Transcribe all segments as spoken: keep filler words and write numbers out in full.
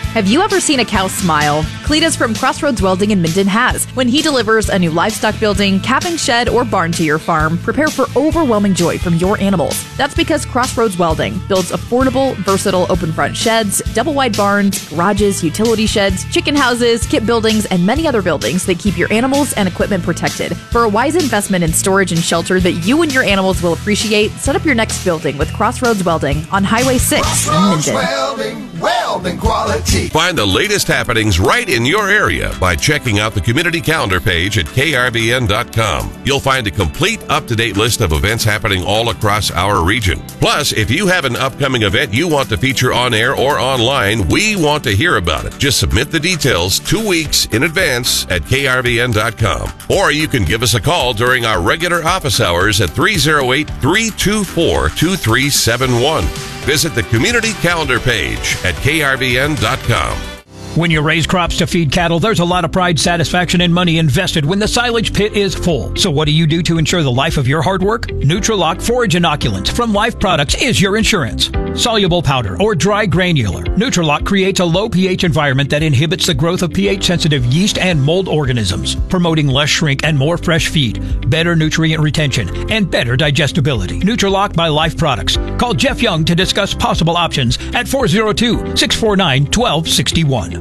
Have you ever seen a cow smile? Cletus from Crossroads Welding in Minden has. When he delivers a new livestock building, calving shed, or barn to your farm, prepare for overwhelming joy from your animals. That's because Crossroads Welding builds affordable, versatile open front sheds, double wide barns, garages, utility sheds, chicken houses, kit buildings, and many other buildings that keep your animals and equipment protected. For a wise investment in storage and shelter that you and your animals will appreciate, set up your next building with Crossroads Welding on Highway six in Minden. Welding, welding quality. Find the latest happenings right in your area by checking out the community calendar page at K R V N dot com. You'll find a complete up-to-date list of events happening all across our region. Plus, if you have an upcoming event you want to feature on air or online, we want to hear about it. Just submit the details two weeks in advance at K R V N dot com. Or you can give us a call during our regular office hours at three oh eight, three two four, two three seven one. Visit the community calendar page at K R V N dot com. When you raise crops to feed cattle, there's a lot of pride, satisfaction, and money invested when the silage pit is full. So what do you do to ensure the life of your hard work? Nutrilock Forage Inoculant from Life Products is your insurance. Soluble powder or dry granular, Nutrilock creates a low pH environment that inhibits the growth of pH-sensitive yeast and mold organisms, promoting less shrink and more fresh feed, better nutrient retention, and better digestibility. Nutrilock by Life Products. Call Jeff Young to discuss possible options at four oh two, six four nine, one two six one.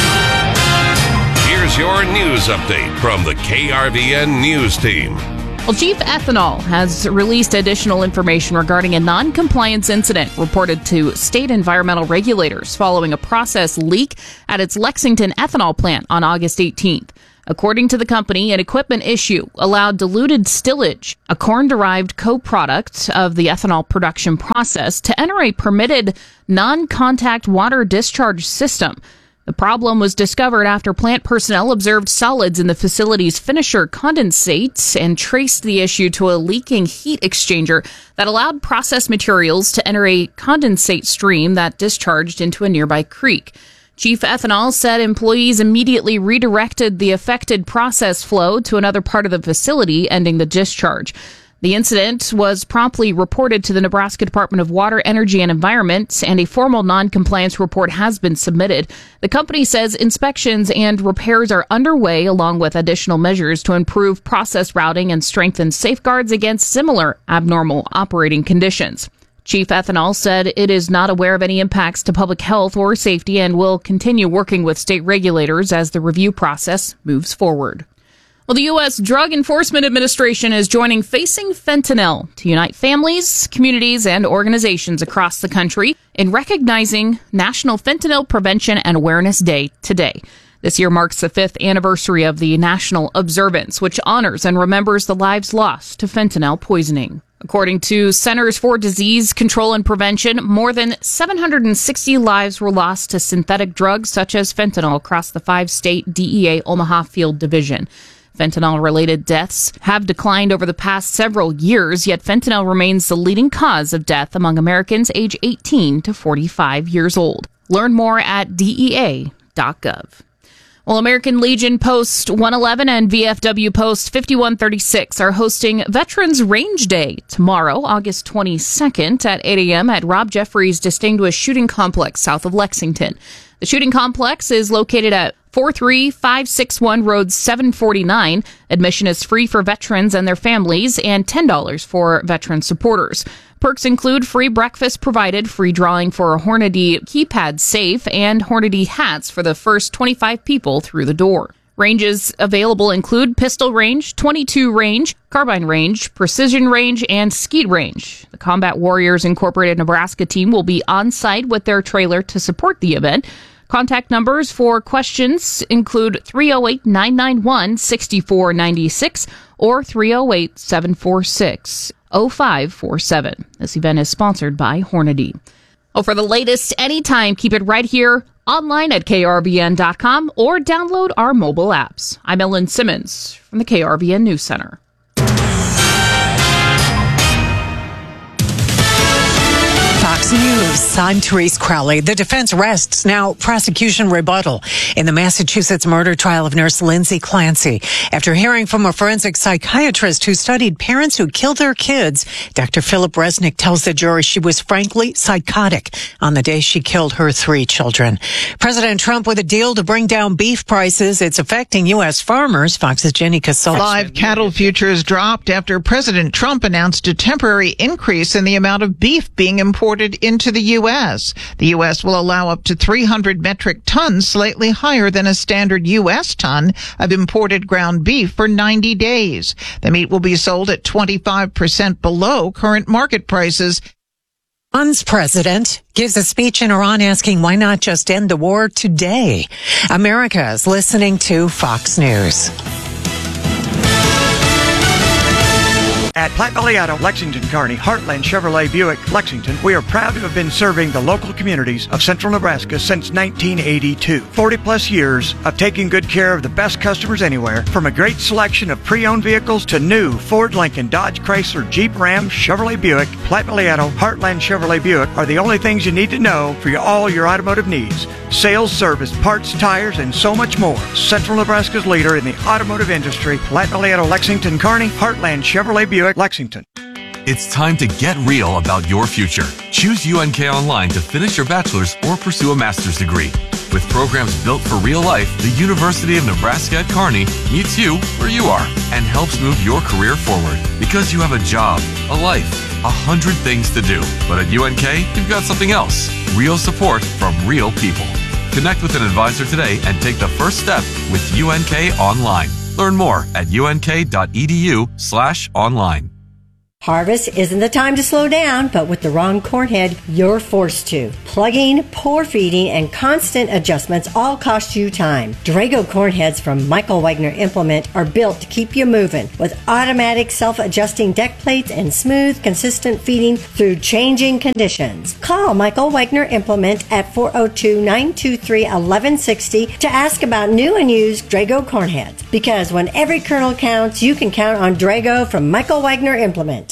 Here's your news update from the K R V N News Team. Well, Chief Ethanol has released additional information regarding a non-compliance incident reported to state environmental regulators following a process leak at its Lexington ethanol plant on August eighteenth. According to the company, an equipment issue allowed diluted stillage, a corn-derived co-product of the ethanol production process, to enter a permitted non-contact water discharge system. The problem was discovered after plant personnel observed solids in the facility's finisher condensates and traced the issue to a leaking heat exchanger that allowed processed materials to enter a condensate stream that discharged into a nearby creek. Chief Ethanol said employees immediately redirected the affected process flow to another part of the facility, ending the discharge. The incident was promptly reported to the Nebraska Department of Water, Energy, and Environment, and a formal non-compliance report has been submitted. The company says inspections and repairs are underway, along with additional measures to improve process routing and strengthen safeguards against similar abnormal operating conditions. Chief Ethanol said it is not aware of any impacts to public health or safety and will continue working with state regulators as the review process moves forward. Well, the U S Drug Enforcement Administration is joining Facing Fentanyl to unite families, communities, and organizations across the country in recognizing National Fentanyl Prevention and Awareness Day today. This year marks the fifth anniversary of the national observance, which honors and remembers the lives lost to fentanyl poisoning. According to Centers for Disease Control and Prevention, more than seven hundred sixty lives were lost to synthetic drugs such as fentanyl across the five-state D E A Omaha Field Division. Fentanyl-related deaths have declined over the past several years, yet fentanyl remains the leading cause of death among Americans age eighteen to forty-five years old. Learn more at D E A dot gov. Well, American Legion Post one eleven and V F W Post fifty-one thirty-six are hosting Veterans Range Day tomorrow, August twenty-second at eight a.m. at Rob Jeffries Distinguished Shooting Complex south of Lexington. The shooting complex is located at four three five six one Road seven forty-nine. Admission is free for veterans and their families and ten dollars for veteran supporters. Perks include free breakfast provided, free drawing for a Hornady keypad safe, and Hornady hats for the first twenty-five people through the door. Ranges available include pistol range, twenty-two range, carbine range, precision range, and skeet range. The Combat Warriors Incorporated Nebraska team will be on site with their trailer to support the event. Contact numbers for questions include three oh eight, nine nine one, six four nine six or three oh eight, seven four six, oh five four seven. This event is sponsored by Hornady. Oh, for the latest anytime, keep it right here online at K R V N dot com or download our mobile apps. I'm Ellen Simmons from the K R V N News Center. Talk Fox News. I'm Therese Crowley. The defense rests now. Prosecution rebuttal in the Massachusetts murder trial of nurse Lindsay Clancy. After hearing from a forensic psychiatrist who studied parents who killed their kids, Doctor Philip Resnick tells the jury she was frankly psychotic on the day she killed her three children. President Trump with a deal to bring down beef prices. It's affecting U S farmers. Fox's Jenny Casola. Live cattle futures dropped after President Trump announced a temporary increase in the amount of beef being imported into the U S. The U S will allow up to three hundred metric tons, slightly higher than a standard U S ton of imported ground beef for ninety days. The meat will be sold at twenty-five percent below current market prices. Iran's president gives a speech in Iran asking why not just end the war today. America is listening to Fox News. At Platte Valley Auto, Lexington, Kearney, Heartland Chevrolet Buick, Lexington, we are proud to have been serving the local communities of central Nebraska since nineteen eighty-two. forty plus years of taking good care of the best customers anywhere, from a great selection of pre-owned vehicles to new Ford, Lincoln, Dodge, Chrysler, Jeep, Ram, Chevrolet Buick. Platte Valley Auto, Heartland Chevrolet Buick are the only things you need to know for your, all your automotive needs. Sales, service, parts, tires, and so much more. Central Nebraska's leader in the automotive industry, Platte Valley Auto, Lexington, Kearney, Heartland Chevrolet Buick, Lexington. It's time to get real about your future. Choose U N K Online to finish your bachelor's or pursue a master's degree. With programs built for real life, the University of Nebraska at Kearney meets you where you are and helps move your career forward. Because you have a job, a life, a hundred things to do. But at U N K, you've got something else. Real support from real people. Connect with an advisor today and take the first step with U N K Online. Learn more at unk.edu slash online. Harvest isn't the time to slow down, but with the wrong corn head, you're forced to. Plugging, poor feeding, and constant adjustments all cost you time. Drago corn heads from Michael Wagner Implement are built to keep you moving with automatic self-adjusting deck plates and smooth, consistent feeding through changing conditions. Call Michael Wagner Implement at four oh two, nine two three, one one six oh to ask about new and used Drago corn heads. Because when every kernel counts, you can count on Drago from Michael Wagner Implement.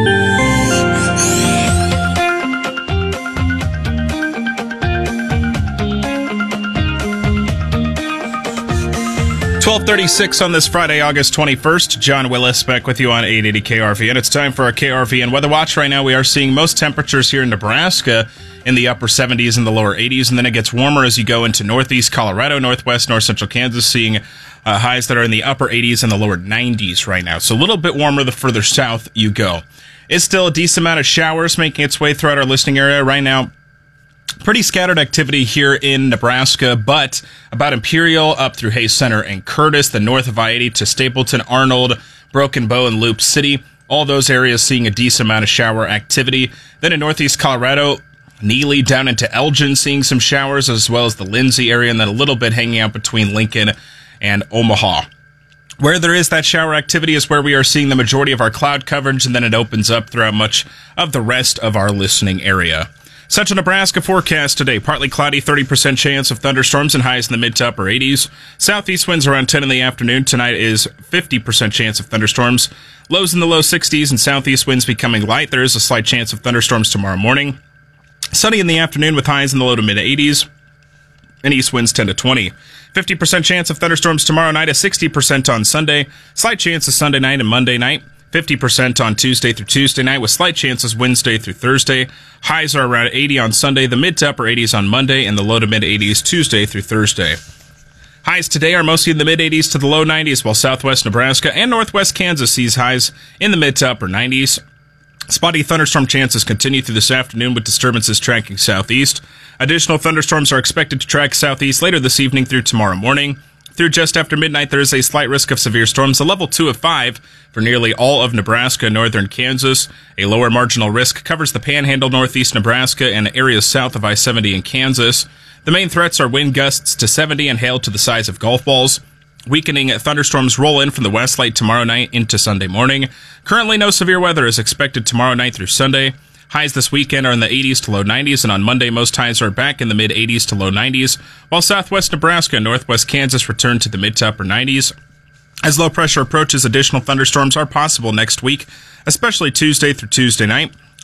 twelve thirty-six on this Friday, August twenty-first. John Willis back with you on eight eighty K R V N. It's time for our K R V N Weather Watch. Right now we are seeing most temperatures here in Nebraska in the upper seventies and the lower eighties, and then it gets warmer as you go into northeast Colorado, northwest, north central Kansas, seeing uh, highs that are in the upper eighties and the lower nineties right now. So a little bit warmer the further south you go. It's still a decent amount of showers making its way throughout our listening area right now. Pretty scattered activity here in Nebraska, but about Imperial up through Hayes Center and Curtis, the north of I eighty to Stapleton, Arnold, Broken Bow, and Loop City. All those areas seeing a decent amount of shower activity. Then in northeast Colorado, Neely down into Elgin seeing some showers, as well as the Lindsay area, and then a little bit hanging out between Lincoln and Omaha. Where there is that shower activity is where we are seeing the majority of our cloud coverage, and then it opens up throughout much of the rest of our listening area. Central Nebraska forecast today. Partly cloudy, thirty percent chance of thunderstorms and highs in the mid to upper eighties. Southeast winds around ten in the afternoon. Tonight is fifty percent chance of thunderstorms. Lows in the low sixties and southeast winds becoming light. There is a slight chance of thunderstorms tomorrow morning. Sunny in the afternoon with highs in the low to mid eighties. And east winds ten to twenty. fifty percent chance of thunderstorms tomorrow night, a sixty percent on Sunday. Slight chance of Sunday night and Monday night. fifty percent on Tuesday through Tuesday night with slight chances Wednesday through Thursday. Highs are around eighty on Sunday, the mid to upper eighties on Monday, and the low to mid eighties Tuesday through Thursday. Highs today are mostly in the mid eighties to the low nineties, while southwest Nebraska and northwest Kansas sees highs in the mid to upper nineties. Spotty thunderstorm chances continue through this afternoon with disturbances tracking southeast. Additional thunderstorms are expected to track southeast later this evening through tomorrow morning. Through just after midnight, there is a slight risk of severe storms, a level two of five for nearly all of Nebraska and northern Kansas. A lower marginal risk covers the panhandle, northeast Nebraska, and areas south of I seventy in Kansas. The main threats are wind gusts to seventy and hail to the size of golf balls. Weakening thunderstorms roll in from the west late tomorrow night into Sunday morning. Currently, no severe weather is expected tomorrow night through Sunday. Highs this weekend are in the eighties to low nineties, and on Monday, most highs are back in the mid eighties to low nineties, while southwest Nebraska and northwest Kansas return to the mid to upper nineties. As low pressure approaches, additional thunderstorms are possible next week, especially Tuesday through Tuesday night.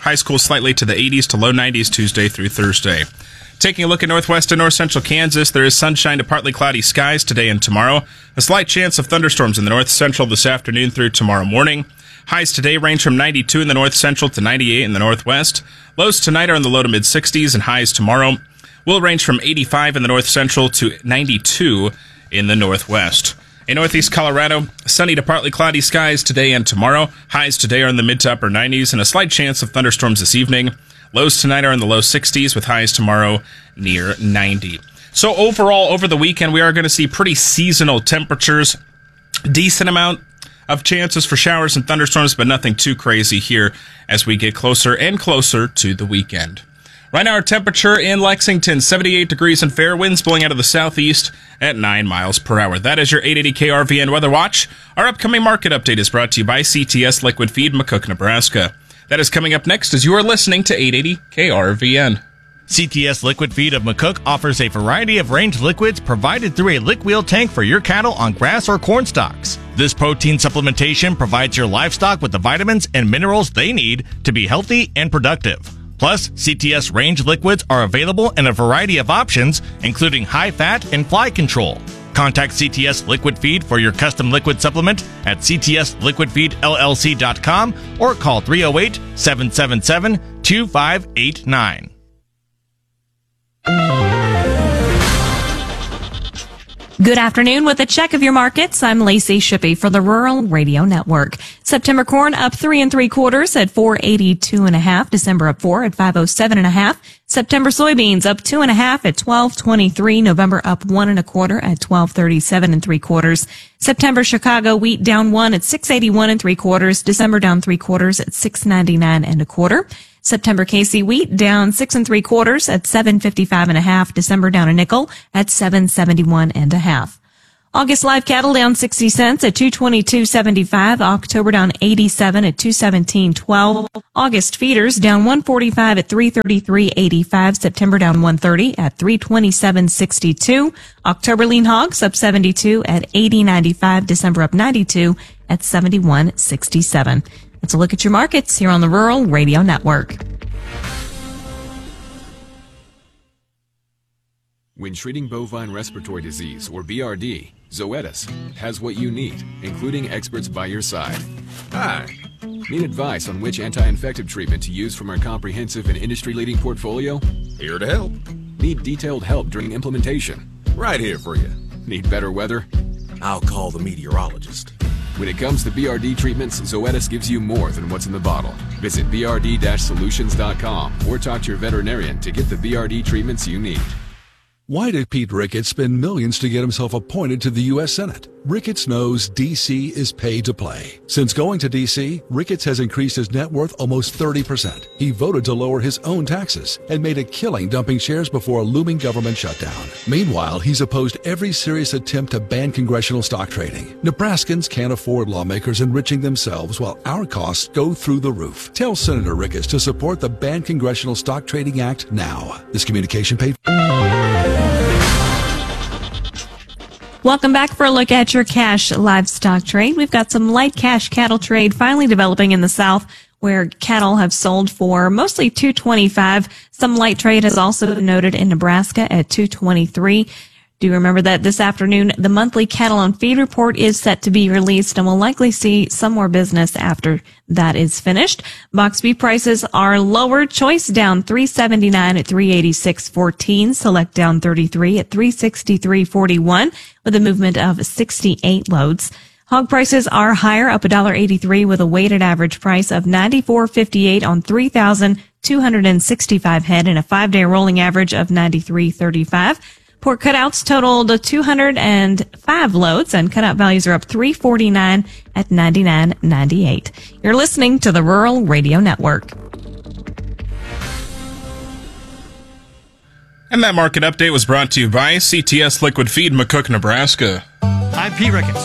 Highs cool slightly to the eighties to low nineties Tuesday through Thursday. Taking a look at northwest and north central Kansas, there is sunshine to partly cloudy skies today and tomorrow. A slight chance of thunderstorms in the north central this afternoon through tomorrow morning. Highs today range from ninety-two in the north central to ninety-eight in the northwest. Lows tonight are in the low to mid sixties, and highs tomorrow will range from eighty-five in the north central to ninety-two in the northwest. In northeast Colorado, sunny to partly cloudy skies today and tomorrow. Highs today are in the mid to upper nineties, and a slight chance of thunderstorms this evening. Lows tonight are in the low sixties, with highs tomorrow near ninety. So overall, over the weekend, we are going to see pretty seasonal temperatures. Decent amount of chances for showers and thunderstorms, but nothing too crazy here as we get closer and closer to the weekend. Right now, our temperature in Lexington, seventy-eight degrees and fair, winds blowing out of the southeast at nine miles per hour. That is your eight eighty K R V N Weather Watch. Our upcoming market update is brought to you by C T S Liquid Feed, McCook, Nebraska. That is coming up next as you are listening to eight eighty K R V N. C T S Liquid Feed of McCook offers a variety of range liquids provided through a lick wheel tank for your cattle on grass or corn stalks. This protein supplementation provides your livestock with the vitamins and minerals they need to be healthy and productive. Plus, C T S range liquids are available in a variety of options, including high fat and fly control. Contact C T S Liquid Feed for your custom liquid supplement at c t s liquid feed l l c dot com or call three oh eight, seven seven seven, two five eight nine. Good afternoon. With a check of your markets, I'm Lacey Shippey for the Rural Radio Network. September corn up three and three quarters at four eighty-two and a half. December up four at five oh seven and a half. September soybeans up two and a half at twelve twenty-three. November up one and a quarter at twelve thirty-seven and three quarters. September Chicago wheat down one at six eighty-one and three quarters. December down three quarters at six ninety-nine and a quarter. September K C wheat down six and three quarters at seven fifty-five and a half. December down a nickel at seven seventy-one and a half. August live cattle down sixty cents at two twenty-two seventy-five. October down eighty-seven at two seventeen twelve. August feeders down one forty-five at three thirty-three eighty-five. September down one thirty at three twenty-seven sixty-two. October lean hogs up seventy-two at eighty ninety-five. December up ninety-two at seventy-one sixty-seven. Let's look at your markets here on the Rural Radio Network. When treating bovine respiratory disease, or B R D, Zoetis has what you need, including experts by your side. Hi. Need advice on which anti-infective treatment to use from our comprehensive and industry-leading portfolio? Here to help. Need detailed help during implementation? Right here for you. Need better weather? I'll call the meteorologist. When it comes to B R D treatments, Zoetis gives you more than what's in the bottle. Visit b r d dash solutions dot com or talk to your veterinarian to get the B R D treatments you need. Why did Pete Ricketts spend millions to get himself appointed to the U S Senate? Ricketts knows D C is paid to play. Since going to D C, Ricketts has increased his net worth almost thirty percent. He voted to lower his own taxes and made a killing dumping shares before a looming government shutdown. Meanwhile, he's opposed every serious attempt to ban congressional stock trading. Nebraskans can't afford lawmakers enriching themselves while our costs go through the roof. Tell Senator Ricketts to support the Ban Congressional Stock Trading Act now. This communication paid. Welcome back for a look at your cash livestock trade. We've got some light cash cattle trade finally developing in the South, where cattle have sold for mostly two twenty-five. Some light trade has also been noted in Nebraska at two twenty-three. Do remember that this afternoon, the monthly cattle on feed report is set to be released, and we'll likely see some more business after that is finished. Box beef prices are lower. Choice down three seventy-nine at three eighty-six fourteen. Select down thirty-three at three sixty-three forty-one with a movement of sixty-eight loads. Hog prices are higher, up one eighty-three with a weighted average price of ninety-four fifty-eight on three thousand two hundred sixty-five head and a five-day rolling average of ninety-three thirty-five. Pork cutouts totaled two hundred five loads, and cutout values are up three forty-nine at ninety-nine ninety-eight. You're listening to the Rural Radio Network. And that market update was brought to you by C T S Liquid Feed, McCook, Nebraska. I'm Pete Ricketts.